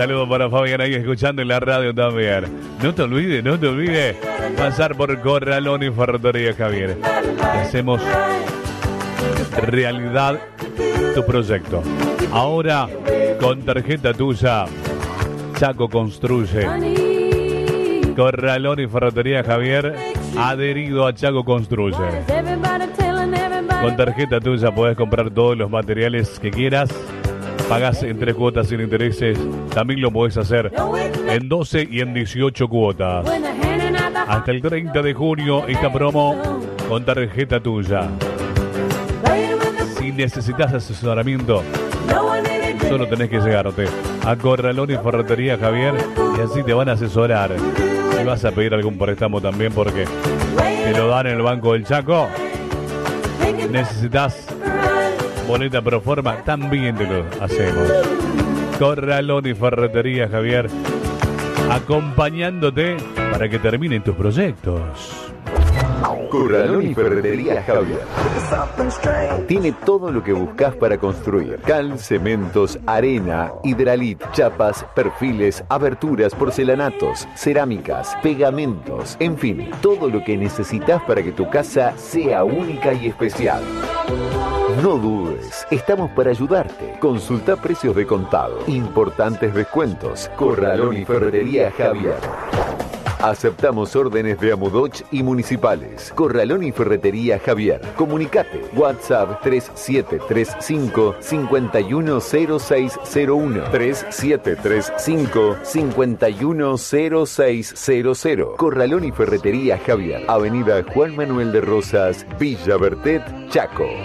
saludo para Fabián ahí escuchando en la radio también. No te olvides pasar por Corralón y Ferretería Javier. Hacemos realidad tu proyecto. Ahora, con tarjeta tuya, Chaco Construye. Corralón y Ferretería Javier, adherido a Chaco Construye. Con tarjeta tuya podés comprar todos los materiales que quieras. Pagás en 3 cuotas sin intereses. También lo podés hacer en 12 y en 18 cuotas. Hasta el 30 de junio esta promo con tarjeta tuya. Si necesitas asesoramiento, solo tenés que llegarte a Corralón y Ferretería Javier y así te van a asesorar. Si vas a pedir algún préstamo también porque te lo dan en el Banco del Chaco, necesitas boleta pro forma, también te lo hacemos. Corralón y Ferretería Javier, acompañándote para que terminen tus proyectos. Corralón y Ferretería Javier tiene todo lo que buscas para construir: cal, cementos, arena, hidralit, chapas, perfiles, aberturas, porcelanatos, cerámicas, pegamentos, en fin, todo lo que necesitas para que tu casa sea única y especial. No dudes, estamos para ayudarte. Consulta precios de contado, importantes descuentos. Corralón y Ferretería Javier. Aceptamos órdenes de Amudoch y municipales. Corralón y Ferretería Javier. Comunicate. WhatsApp 3735 510601 3735 510600. Corralón y Ferretería Javier. Avenida Juan Manuel de Rosas, Villa Bertet, Chaco.